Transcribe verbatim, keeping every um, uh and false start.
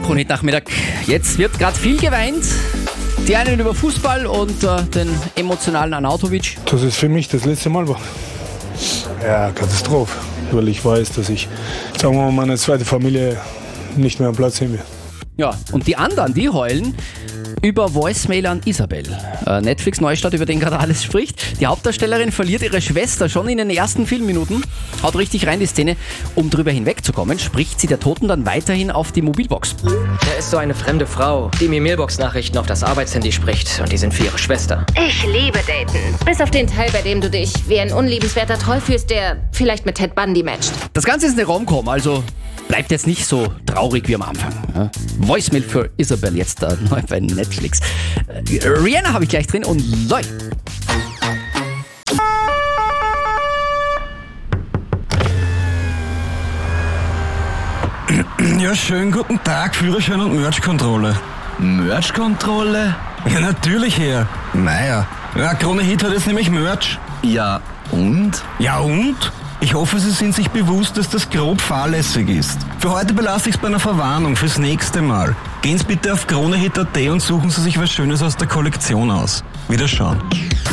Kronit-Nachmittag. Jetzt wird gerade viel geweint. Die einen über Fußball und äh, den emotionalen Arnautovic. Das ist für mich das letzte Mal war. Ja, Katastrophe. Weil ich weiß, dass ich, sagen wir mal, meine zweite Familie nicht mehr am Platz sehen will. Ja, und die anderen, die heulen über Voicemail an Isabel. Äh, Netflix-Neustart, über den gerade alles spricht. Die Hauptdarstellerin verliert ihre Schwester schon in den ersten Filmminuten. Haut richtig rein die Szene. Um drüber hinwegzukommen, spricht sie der Toten dann weiterhin auf die Mobilbox. Da ist so eine fremde Frau, die mir Mailbox-Nachrichten auf das Arbeitshandy spricht. Und die sind für ihre Schwester. Ich liebe Daten. Bis auf den Teil, bei dem du dich wie ein unliebenswerter Troll fühlst, der vielleicht mit Ted Bundy matcht. Das Ganze ist eine Rom-Com, also bleibt jetzt nicht so traurig wie am Anfang. Ja? Voicemail für Isabel jetzt äh, neu bei Netflix. Äh, Rihanna habe ich gleich drin und Loi. Ja, schönen guten Tag, Führerschein und Merch-Kontrolle. Merch-Kontrolle? Ja, natürlich, Herr. Naja, ja, Krone Hit hat jetzt nämlich Merch. Ja, und? Ja, und? Ich hoffe, Sie sind sich bewusst, dass das grob fahrlässig ist. Für heute belasse ich es bei einer Verwarnung fürs nächste Mal. Gehen Sie bitte auf kronehit punkt at und suchen Sie sich was Schönes aus der Kollektion aus. Wiederschauen.